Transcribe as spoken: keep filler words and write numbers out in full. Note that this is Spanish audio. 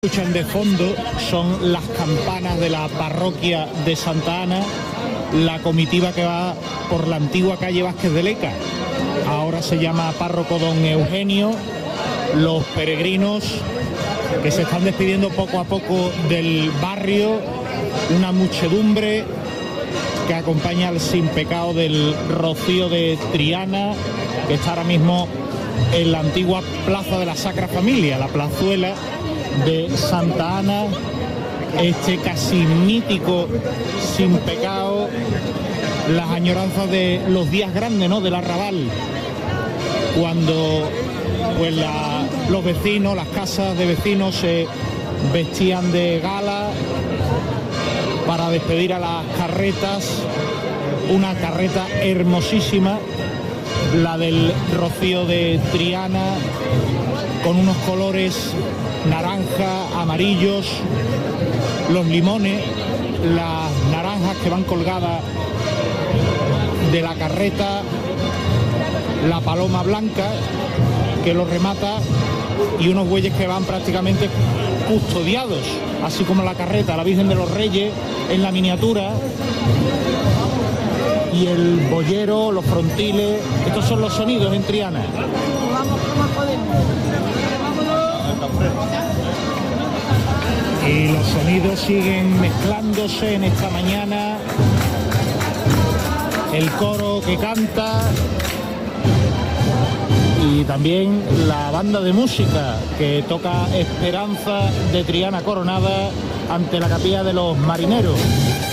Escuchan de fondo son las campanas de la parroquia de Santa Ana, la comitiva que va por la antigua calle Vázquez de Leca, ahora se llama Párroco Don Eugenio, los peregrinos que se están despidiendo poco a poco del barrio, una muchedumbre que acompaña al sin pecado del Rocío de Triana, que está ahora mismo en la antigua Plaza de la Sacra Familia, la plazuela de Santa Ana, este casi mítico sin pecado, las añoranzas de los días grandes, ¿no?, del arrabal, cuando pues la, los vecinos, las casas de vecinos se vestían de gala para despedir a las carretas, una carreta hermosísima, la del Rocío de Triana, con unos colores naranja, amarillos, los limones, las naranjas que van colgadas de la carreta, la paloma blanca que lo remata y unos bueyes que van prácticamente custodiados, así como la carreta, la Virgen de los Reyes en la miniatura, y el boyero, los frontiles. Estos son los sonidos en Triana. Y los sonidos siguen mezclándose en esta mañana. El coro que canta y también la banda de música que toca Esperanza de Triana Coronada ante la capilla de los marineros.